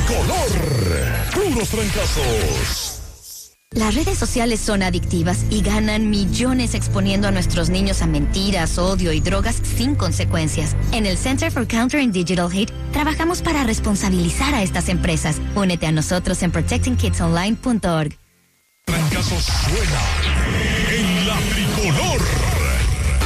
tricolor. Puros trancazos. Las redes sociales son adictivas y ganan millones exponiendo a nuestros niños a mentiras, odio y drogas sin consecuencias. En el Center for Countering Digital Hate trabajamos para responsabilizar a estas empresas. Únete a nosotros en protectingkidsonline.org. Trancazos suena en la tricolor.